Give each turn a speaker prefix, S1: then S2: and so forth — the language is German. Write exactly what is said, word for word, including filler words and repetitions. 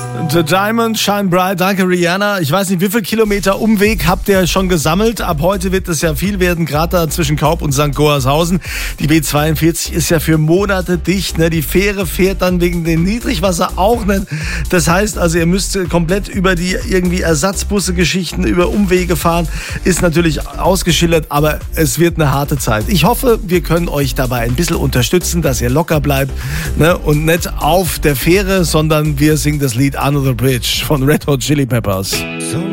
S1: The Diamond Shine Bright, danke Rihanna. Ich weiß nicht, wie viel Kilometer Umweg habt ihr schon gesammelt? Ab heute wird es ja viel werden, gerade da zwischen Kaub und Sankt Goarshausen. Die B zweiundvierzig ist ja für Monate dicht. Ne? Die Fähre fährt dann wegen dem Niedrigwasser auch nicht. Das heißt also, ihr müsst komplett über die irgendwie Ersatzbusse-Geschichten, über Umwege fahren. Ist natürlich ausgeschildert, aber es wird eine harte Zeit. Ich hoffe, wir können euch dabei ein bisschen unterstützen, dass ihr locker bleibt, ne? Und nicht auf der Fähre, sondern wir singen das Lied Under the Bridge von Red Hot Chili Peppers.